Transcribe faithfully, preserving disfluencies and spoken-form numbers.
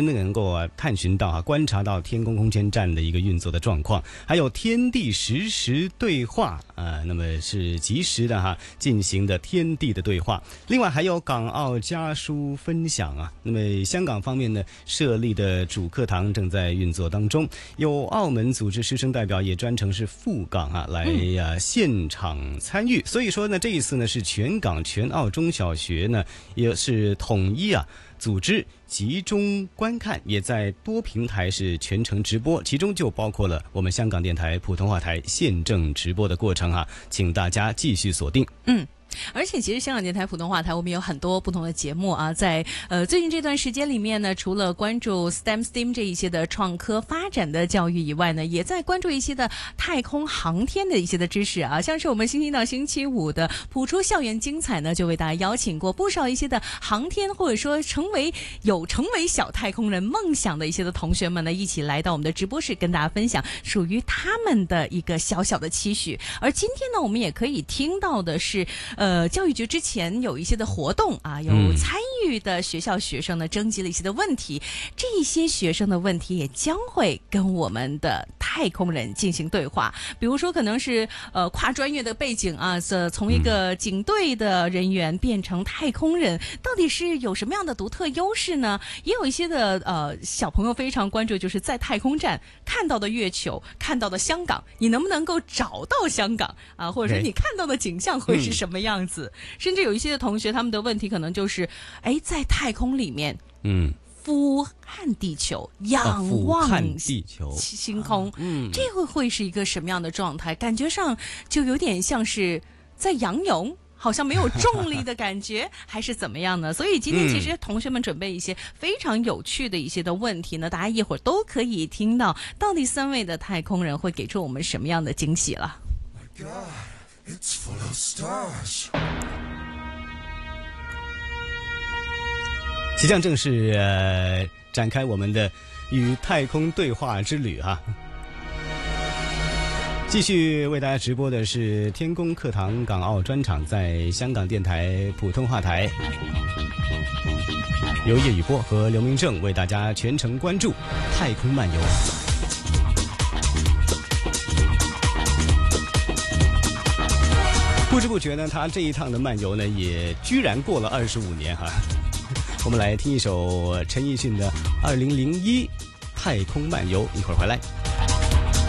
真的能够啊探寻到啊观察到天宫空间站的一个运作的状况，还有天地实时对话啊，那么是及时的哈进行的天地的对话。另外还有港澳家书分享啊，那么香港方面呢设立的主课堂正在运作当中，有澳门组织师生代表也专程是赴港啊来呀、啊、现场参与，所以说呢这一次呢是全港全澳中小学呢也是统一啊组织集中观看，也在多平台是全程直播，其中就包括了我们香港电台普通话台现正直播的过程啊，请大家继续锁定。 嗯。而且其实香港电台普通话台我们有很多不同的节目啊，在呃最近这段时间里面呢，除了关注 S T E M S T E A M 这一些的创科发展的教育以外呢，也在关注一些的太空航天的一些的知识啊，像是我们星期一到星期五的普出校园精彩呢，就为大家邀请过不少一些的航天或者说成为有成为小太空人梦想的一些的同学们呢，一起来到我们的直播室跟大家分享属于他们的一个小小的期许。而今天呢，我们也可以听到的是呃呃，教育局之前有一些的活动啊，有参与的学校学生呢征集了一些的问题，这一些学生的问题也将会跟我们的太空人进行对话。比如说可能是呃跨专业的背景啊，这从一个警队的人员变成太空人，到底是有什么样的独特优势呢？也有一些的呃小朋友非常关注，就是在太空站看到的月球，看到的香港，你能不能够找到香港啊？或者说你看到的景象会是什么样子？嗯、甚至有一些的同学，他们的问题可能就是，哎，在太空里面，嗯。俯瞰地球，仰望地球星空， 啊、嗯， 这会会是一个什么样的状态？感觉上就有点像是在仰泳，好像没有重力的感觉，还是怎么样呢？所以今天其实同学们准备一些非常有趣的一些的问题呢，大家一会儿都可以听到，到底三位的太空人会给出我们什么样的惊喜了。My God, it's full of stars. 即将正式呃展开我们的与太空对话之旅哈、啊。继续为大家直播的是天宫课堂港澳专场，在香港电台普通话台，由叶宇波和刘明正为大家全程关注太空漫游。不知不觉呢，他这一趟的漫游呢，也居然过了二十五年哈。我们来听一首陈奕迅的《二零零一太空漫游》，一会儿回来。